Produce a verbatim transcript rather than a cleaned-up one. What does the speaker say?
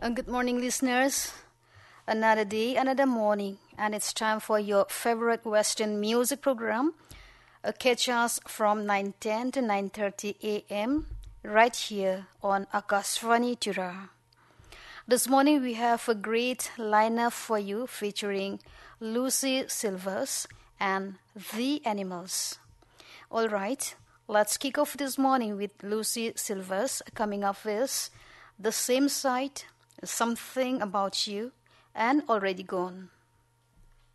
Uh, good morning, listeners. Another day, another morning, and it's time for your favorite Western music program. Uh, catch us from nine ten to nine thirty a m right here on Akashvani Tura. This morning we have a great lineup for you featuring Lucy Silvers and The Animals. All right, let's kick off this morning with Lucy Silvers coming up with The Same Side, Something About You, and Already Gone.